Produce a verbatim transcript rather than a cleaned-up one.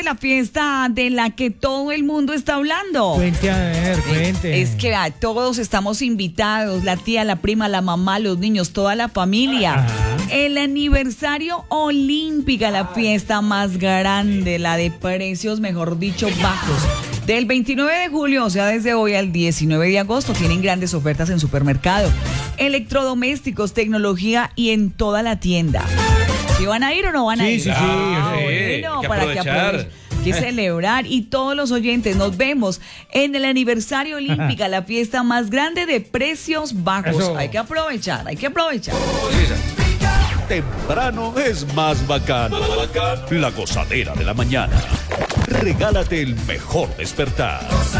de la fiesta de la que todo el mundo está hablando. Cuente, a ver, cuente. Es que a todos estamos invitados, la tía, la prima, la mamá, los niños, toda la familia. Ajá. El aniversario Olímpica, la fiesta más grande, la de precios, mejor dicho, bajos. Del veintinueve de julio, o sea, desde hoy al diecinueve de agosto, tienen grandes ofertas en supermercado, electrodomésticos, tecnología y en toda la tienda. ¿Sí van a ir o no van a Sí, ir? sí, sí, Ah, sí. bueno, Hay que para que aprovechar. aprovechen. Que celebrar. Y todos los oyentes, nos vemos en el aniversario Olímpica, la fiesta más grande de precios bajos. Eso. Hay que aprovechar, hay que aprovechar. Temprano es más bacano. La gozadera de la mañana. Regálate el mejor despertar.